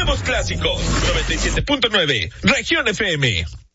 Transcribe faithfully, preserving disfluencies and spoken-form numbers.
nuevos clásicos. noventa y siete punto nueve, Región F M.